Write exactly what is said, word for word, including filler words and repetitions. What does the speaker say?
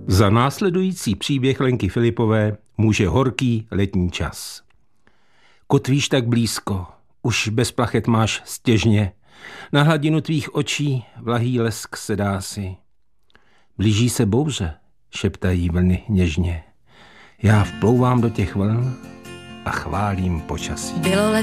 Za následující příběh Lenky Filipové může horký letní čas. Kotvíš tak blízko, už bez plachet máš stěžně, na hladinu tvých očí vlahý lesk se dá si. Blíží se bouře, šeptají vlny něžně. Já vplouvám do těch vln a chválím počasí.